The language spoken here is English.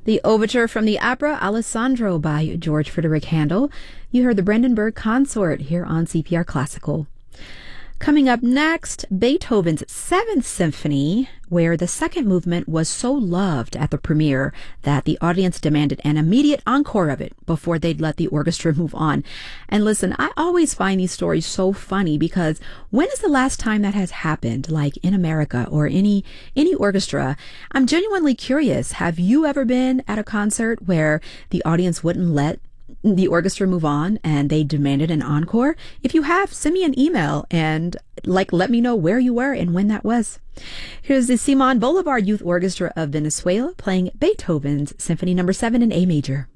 The overture from the opera Alessandro by George Frederick Handel. You heard the Brandenburg Consort here on CPR Classical. Coming up next, Beethoven's Seventh Symphony, where the second movement was so loved at the premiere that the audience demanded an immediate encore of it before they'd let the orchestra move on. And listen, I always find these stories so funny because when is the last time that has happened, like in America or any orchestra? I'm genuinely curious. Have you ever been at a concert where the audience wouldn't let the orchestra move on and they demanded an encore? If you have, send me an email and let me know where you were and when that was. Here's the Simon Bolivar Youth Orchestra of Venezuela playing Beethoven's Symphony No. 7 in A major.